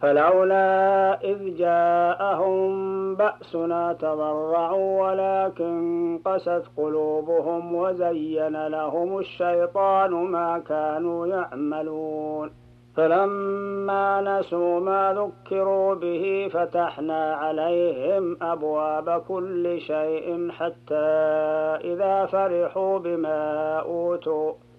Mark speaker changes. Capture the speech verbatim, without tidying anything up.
Speaker 1: فلولا إذ جاءهم بأسنا تضرعوا ولكن قست قلوبهم وزين لهم الشيطان ما كانوا يعملون فلما نسوا ما ذكروا به فتحنا عليهم أبواب كل شيء حتى إذا فرحوا بما أوتوا